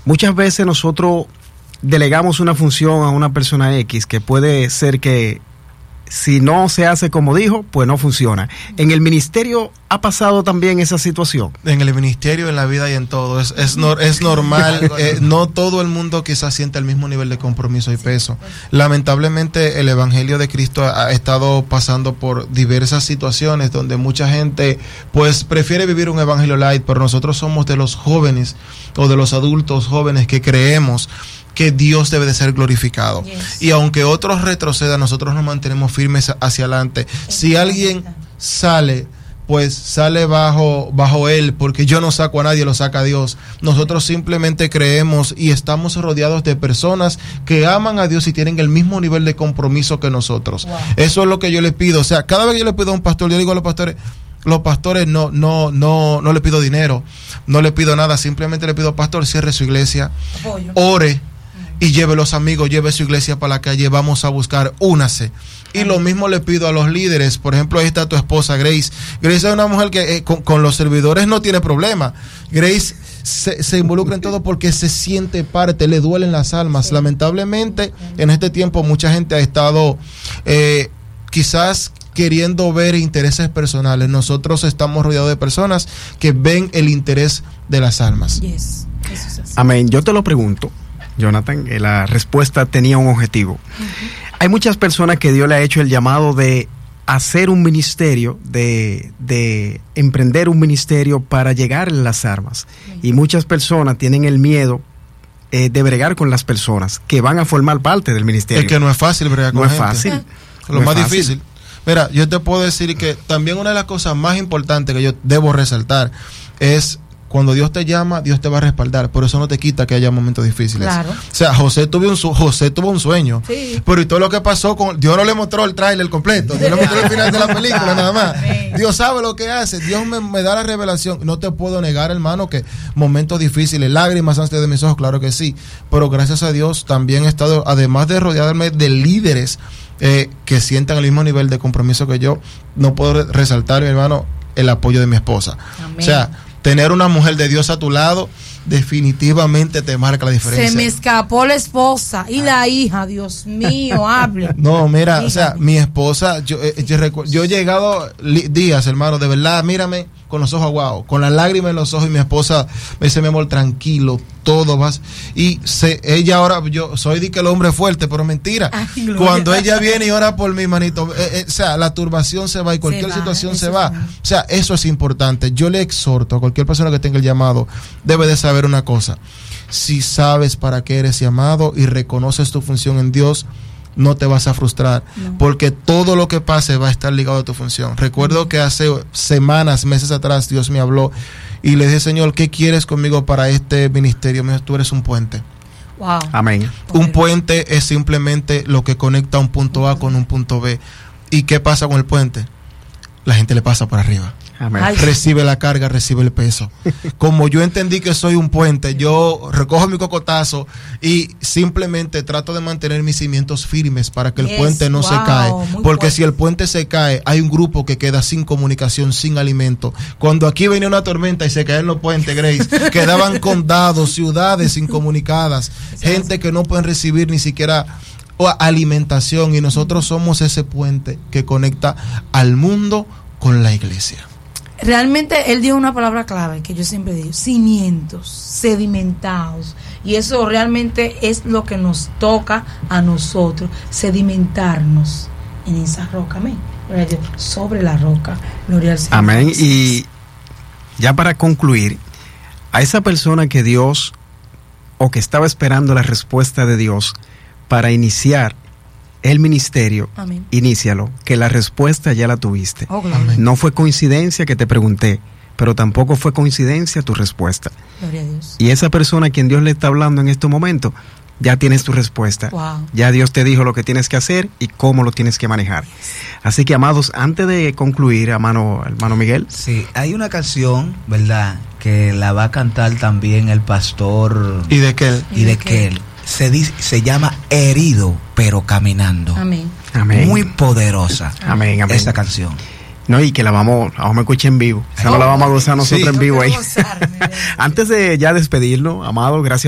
Muchas veces nosotros delegamos una función a una persona X que puede ser que si no se hace como dijo, pues no funciona. ¿En el ministerio ha pasado también esa situación? En el ministerio, en la vida y en todo. Es normal. No todo el mundo quizás siente el mismo nivel de compromiso y peso. Lamentablemente, el Evangelio de Cristo ha estado pasando por diversas situaciones donde mucha gente pues prefiere vivir un evangelio light, pero nosotros somos de los jóvenes o de los adultos jóvenes que creemos que Dios debe de ser glorificado. Yes. Y aunque otros retrocedan, nosotros nos mantenemos firmes hacia adelante. Si alguien sale, pues sale bajo él, porque yo no saco a nadie, lo saca Dios. Nosotros simplemente creemos y estamos rodeados de personas que aman a Dios y tienen el mismo nivel de compromiso que nosotros. Wow. Eso es lo que yo le pido. O sea, cada vez que yo le pido a un pastor, yo digo a los pastores no le pido dinero, no le pido nada, simplemente le pido, pastor, cierre su iglesia, ore y lleve los amigos, lleve su iglesia para la calle, vamos a buscar, únase. Y lo mismo le pido a los líderes. Por ejemplo, ahí está tu esposa Grace. Grace es una mujer que con los servidores no tiene problema. Grace se involucra en todo porque se siente parte, le duelen las almas. Sí. Lamentablemente, en este tiempo mucha gente ha estado quizás queriendo ver intereses personales. Nosotros estamos rodeados de personas que ven el interés de las almas. Yes. Eso es así. Amén. Yo te lo pregunto, Jonathan, la respuesta tenía un objetivo. Hay muchas personas que Dios le ha hecho el llamado de hacer un ministerio, de emprender un ministerio para llegar a las almas. Y muchas personas tienen el miedo de bregar con las personas que van a formar parte del ministerio. Es que no es fácil bregar con gente. No es fácil. Lo más difícil. Mira, yo te puedo decir que también una de las cosas más importantes que yo debo resaltar es cuando Dios te llama, Dios te va a respaldar, pero eso no te quita que haya momentos difíciles. Claro. O sea, José tuvo un sueño, sí, pero y todo lo que pasó, Dios no le mostró el tráiler completo, Dios le mostró el final de la película nada más. Dios sabe lo que hace, Dios me da la revelación. No te puedo negar, hermano, que momentos difíciles, lágrimas antes de mis ojos, claro que sí, pero gracias a Dios también he estado, además de rodearme de líderes que sientan el mismo nivel de compromiso que yo, no puedo resaltar, mi hermano, el apoyo de mi esposa. Amén. O sea, tener una mujer de Dios a tu lado definitivamente te marca la diferencia. Se me escapó la esposa y la hija, Dios mío, hable. No, mira, o sea, mi esposa, yo he llegado días, hermano, de verdad, mírame con los ojos aguados, con las lágrimas en los ojos, y mi esposa me dice, mi amor, tranquilo, todo vas. Y ella ahora, yo soy de que el hombre fuerte, pero mentira. Ay, cuando ella viene y ora por mí, manito, o sea, la turbación se va y cualquier situación se va. O sea, eso es importante. Yo le exhorto a cualquier persona que tenga el llamado, debe de saber una cosa: si sabes para qué eres llamado y reconoces tu función en Dios, no te vas a frustrar, porque todo lo que pase va a estar ligado a tu función. Recuerdo que hace semanas, meses atrás, Dios me habló y le dije, Señor, ¿qué quieres conmigo para este ministerio? Me dijo, tú eres un puente. Wow. Amén. Un puente es simplemente lo que conecta un punto A con un punto B. ¿Y qué pasa con el puente? La gente le pasa por arriba. Amén. Recibe la carga, recibe el peso. Como yo entendí que soy un puente, yo recojo mi cocotazo y simplemente trato de mantener mis cimientos firmes para que el puente no se cae. Porque si el puente se cae, hay un grupo que queda sin comunicación, sin alimento. Cuando aquí venía una tormenta y se caían los puentes, Grace, quedaban condados, ciudades incomunicadas, gente que no pueden recibir ni siquiera alimentación, y nosotros somos ese puente que conecta al mundo con la iglesia. Realmente él dio una palabra clave que yo siempre digo: cimientos, sedimentados, y eso realmente es lo que nos toca a nosotros, sedimentarnos en esa roca. Amén. Gloria a Dios, sobre la roca. Gloria al Señor. Amén. Y ya para concluir, a esa persona que Dios, o que estaba esperando la respuesta de Dios para iniciar el ministerio, amén, inícialo, que la respuesta ya la tuviste. No fue coincidencia que te pregunté, pero tampoco fue coincidencia tu respuesta. Gloria a Dios. Y esa persona a quien Dios le está hablando en este momento, ya tienes tu respuesta. Wow. Ya Dios te dijo lo que tienes que hacer y cómo lo tienes que manejar. Yes. Así que, amados, antes de concluir, hermano Miguel. Sí, hay una canción, ¿verdad?, que la va a cantar también el pastor ¿Y de qué? Se llama Herido pero caminando. Amén. Amén. Muy poderosa. Amén, amén. Esa canción. No, y que la vamos a escuchar en vivo. Esa no la vamos a gozar nosotros en vivo ahí. Antes de ya despedirlo, amado, gracias